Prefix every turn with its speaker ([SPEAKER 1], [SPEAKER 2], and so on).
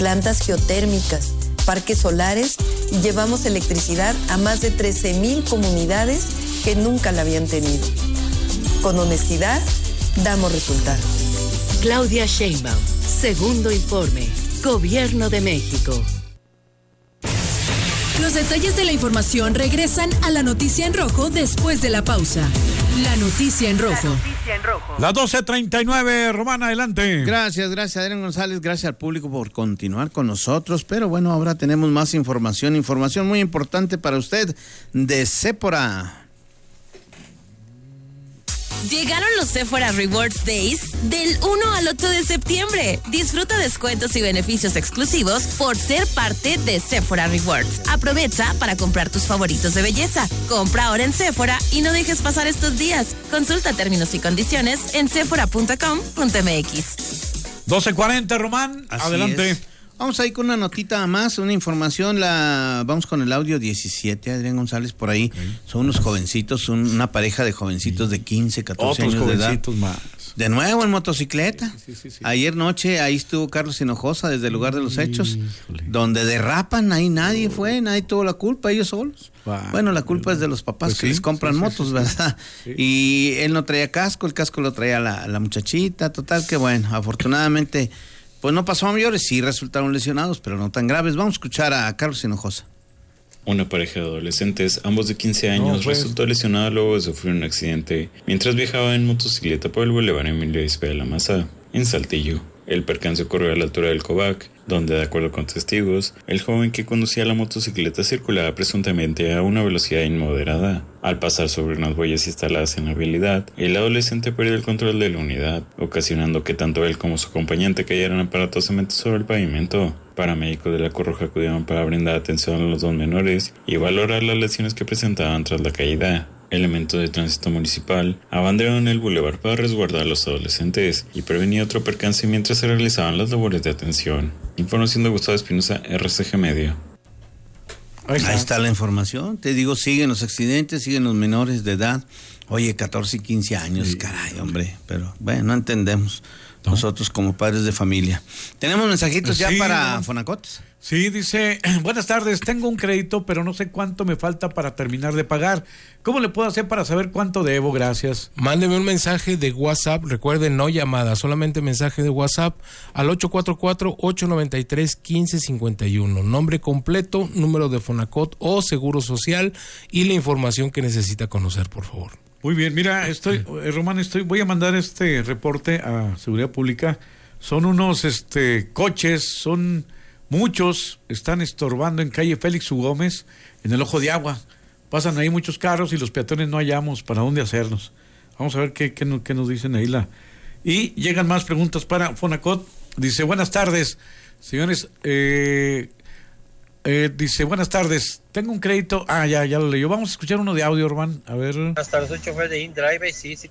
[SPEAKER 1] plantas geotérmicas, parques solares y llevamos electricidad a más de 13,000 comunidades que nunca la habían tenido. Con honestidad, damos resultados.
[SPEAKER 2] Claudia Sheinbaum, segundo informe, Gobierno de México.
[SPEAKER 3] Los detalles de la información regresan a la noticia en rojo después de la pausa. La noticia en rojo.
[SPEAKER 4] Las 12:39, Román, adelante.
[SPEAKER 5] Gracias, Adrián González, gracias al público por continuar con nosotros, pero bueno, ahora tenemos más información muy importante para usted de Sephora.
[SPEAKER 6] Llegaron los Sephora Rewards Days del 1 al 8 de septiembre. Disfruta descuentos y beneficios exclusivos por ser parte de Sephora Rewards. Aprovecha para comprar tus favoritos de belleza. Compra ahora en Sephora y no dejes pasar estos días. Consulta términos y condiciones en sephora.com.mx.
[SPEAKER 4] 12:40, Román,
[SPEAKER 5] Así
[SPEAKER 4] adelante.
[SPEAKER 5] es. Vamos ahí con una notita más, una información, vamos con el audio 17, Adrián González, por ahí. Son unos jovencitos, una pareja de jovencitos de 15, 14 años de edad.
[SPEAKER 4] Jovencitos más.
[SPEAKER 5] De nuevo en motocicleta.
[SPEAKER 4] Sí.
[SPEAKER 5] Ayer noche ahí estuvo Carlos Hinojosa desde el lugar de los hechos, donde derrapan, ahí nadie tuvo la culpa, ellos solos. Bueno, la culpa es de los papás que les compran motos, ¿verdad? Sí. Y él no traía casco, el casco lo traía la muchachita, total que bueno, afortunadamente... Pues no pasó a mayores, sí resultaron lesionados, pero no tan graves. Vamos a escuchar a Carlos Hinojosa.
[SPEAKER 7] Una pareja de adolescentes, ambos de 15 años, resultó lesionada luego de sufrir un accidente mientras viajaba en motocicleta por el Boulevard Emilio Arizpe de la Maza, en Saltillo. El percance ocurrió a la altura del Cobac, donde, de acuerdo con testigos, el joven que conducía la motocicleta circulaba presuntamente a una velocidad inmoderada. Al pasar sobre unas huellas instaladas en la vialidad, el adolescente perdió el control de la unidad, ocasionando que tanto él como su acompañante cayeran aparatosamente sobre el pavimento. Paramédicos de la Cruz Roja acudieron para brindar atención a los dos menores y valorar las lesiones que presentaban tras la caída. Elementos de tránsito municipal abanderaron el bulevar para resguardar a los adolescentes y prevenir otro percance mientras se realizaban las labores de atención. Información de Gustavo Espinosa, RCG Medio.
[SPEAKER 5] Ahí está la información. Te digo, siguen los accidentes, siguen los menores de edad. Oye, 14 y 15 años, sí. Caray, hombre. Pero bueno, no entendemos nosotros como padres de familia. ¿Tenemos mensajitos ya para Fonacot?
[SPEAKER 4] Sí, dice, buenas tardes, tengo un crédito, pero no sé cuánto me falta para terminar de pagar. ¿Cómo le puedo hacer para saber cuánto debo? Gracias.
[SPEAKER 8] Mándeme un mensaje de WhatsApp, recuerden, no llamada, solamente mensaje de WhatsApp al 844-893-1551. Nombre completo, número de Fonacot o Seguro Social y la información que necesita conocer, por favor.
[SPEAKER 4] Muy bien, mira, Román, voy a mandar este reporte a Seguridad Pública. Son unos coches, son... Muchos están estorbando en calle Félix U. Gómez, en el Ojo de Agua. Pasan ahí muchos carros y los peatones no hallamos para dónde hacernos. Vamos a ver qué nos dicen ahí. Y llegan más preguntas para Fonacot. Dice, buenas tardes, señores. Dice, buenas tardes, tengo un crédito. Ya lo leyó. Vamos a escuchar uno de audio, Román. A ver.
[SPEAKER 9] Buenas tardes, soy chofer de InDrive. Sí